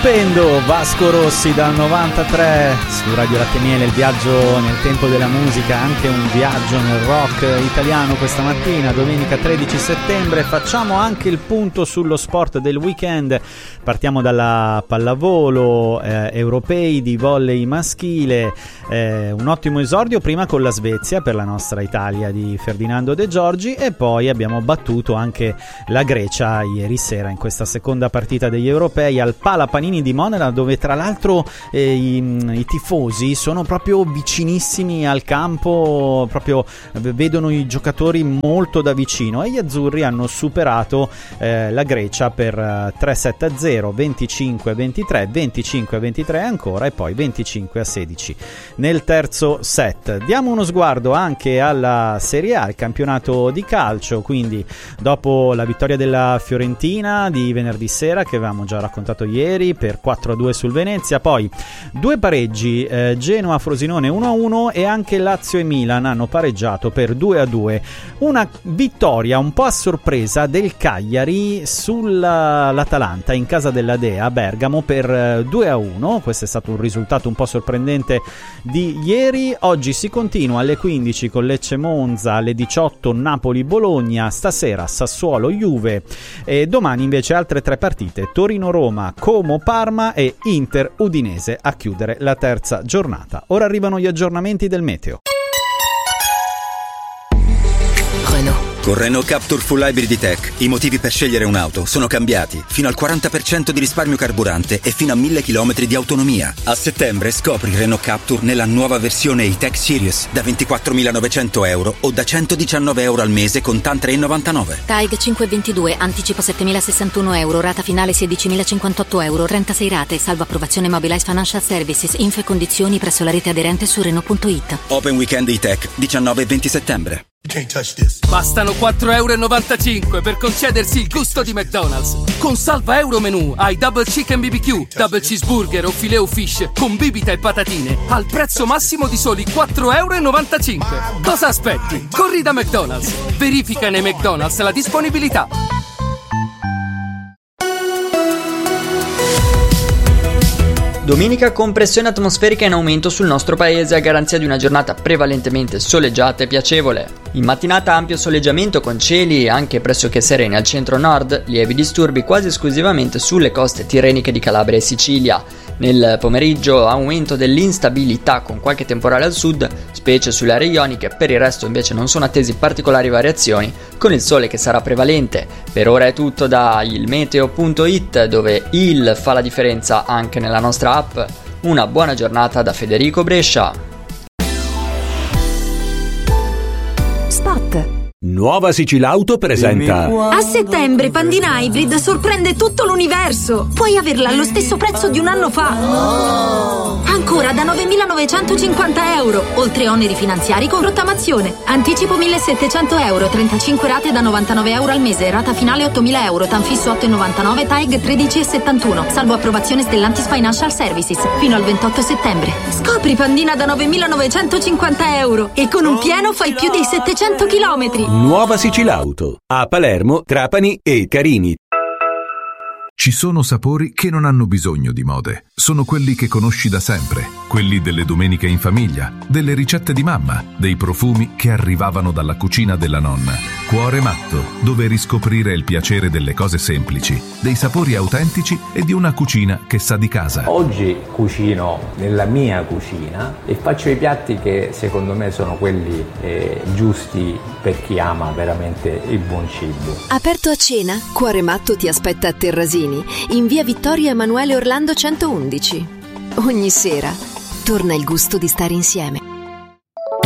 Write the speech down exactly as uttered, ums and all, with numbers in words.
Stupendo Vasco Rossi dal novantatré su Radio Latte e Miele, il viaggio nel tempo della musica, anche un viaggio nel rock italiano questa mattina, domenica tredici settembre. Facciamo anche il punto sullo sport del weekend. Partiamo dalla pallavolo, eh, europei di volley maschile, eh, un ottimo esordio prima con la Svezia per la nostra Italia di Ferdinando De Giorgi, e poi abbiamo battuto anche la Grecia ieri sera in questa seconda partita degli europei al Pala Panini di Modena, dove tra l'altro eh, i, i tifosi sono proprio vicinissimi al campo, proprio vedono i giocatori molto da vicino, e gli azzurri hanno superato eh, la Grecia per eh, tre sette a zero, venticinque a ventitré, venticinque a ventitré ancora, e poi venticinque a sedici nel terzo set. Diamo uno sguardo anche alla Serie A, il campionato di calcio, quindi dopo la vittoria della Fiorentina di venerdì sera che avevamo già raccontato ieri per quattro a due sul Venezia, poi due pareggi, eh, Genoa-Frosinone uno a uno e anche Lazio e Milan hanno pareggiato per due a due. Una vittoria un po' a sorpresa del Cagliari sull'Atalanta in casa della Dea a Bergamo per due a uno. Questo è stato un risultato un po' sorprendente di ieri. Oggi si continua alle quindici con Lecce-Monza, alle diciotto Napoli-Bologna, stasera Sassuolo-Juve, e domani invece altre tre partite: Torino-Roma, Como-Parma e Inter-Udinese a chiudere la terza giornata. Ora arrivano gli aggiornamenti del meteo. Con Renault Captur Full Hybrid E-Tech i motivi per scegliere un'auto sono cambiati. Fino al quaranta per cento di risparmio carburante e fino a mille chilometri di autonomia. A settembre scopri Renault Captur nella nuova versione E-Tech Series da ventiquattromilanovecento euro o da centodiciannove euro al mese con TAN tre virgola novantanove. T A I G cinquecentoventidue, anticipo settemilasessantuno euro, rata finale sedicimilacinquantotto euro, trentasei rate, salvo approvazione Mobilize Financial Services, info e condizioni presso la rete aderente su Renault punto it. Open Weekend E-Tech diciannove e venti settembre. Bastano quattro virgola novantacinque euro per concedersi il gusto di McDonald's. Con Salva Euro Menù hai Double Chicken B B Q, Double Cheeseburger o Filet o Fish con bibita e patatine al prezzo massimo di soli quattro virgola novantacinque euro. Cosa aspetti? Corri da McDonald's. Verifica nei McDonald's la disponibilità. Domenica con pressione atmosferica in aumento sul nostro paese a garanzia di una giornata prevalentemente soleggiata e piacevole. In mattinata ampio soleggiamento con cieli anche pressoché sereni al centro-nord, lievi disturbi quasi esclusivamente sulle coste tirreniche di Calabria e Sicilia. Nel pomeriggio aumento dell'instabilità con qualche temporale al sud, specie sulle aree ioniche. Per il resto invece non sono attesi particolari variazioni, con il sole che sarà prevalente. Per ora è tutto da il meteo punto it, dove il fa la differenza anche nella nostra app. Una buona giornata da Federico Brescia. Spot. Nuova Sicilauto presenta. A settembre Pandina Hybrid sorprende tutto l'universo. Puoi averla allo stesso prezzo di un anno fa. Ancora da novemilanovecentocinquanta euro, oltre oneri finanziari con rottamazione. Anticipo millesettecento euro, trentacinque rate da novantanove euro al mese, rata finale ottomila euro, TAN fisso otto virgola novantanove, T A I G tredici virgola settantuno, salvo approvazione Stellantis Financial Services, fino al ventotto settembre. Scopri Pandina da novemilanovecentocinquanta euro e con un pieno fai più di settecento chilometri. Nuova Sicilauto a Palermo, Trapani e Carini. Ci sono sapori che non hanno bisogno di mode. Sono quelli che conosci da sempre, quelli delle domeniche in famiglia, delle ricette di mamma, dei profumi che arrivavano dalla cucina della nonna. Cuore Matto, dove riscoprire il piacere delle cose semplici, dei sapori autentici e di una cucina che sa di casa. Oggi cucino nella mia cucina e faccio i piatti che secondo me sono quelli eh, giusti per chi ama veramente il buon cibo. Aperto a cena, Cuore Matto ti aspetta a Terrasini, in via Vittorio Emanuele Orlando centoundici. Ogni sera torna il gusto di stare insieme.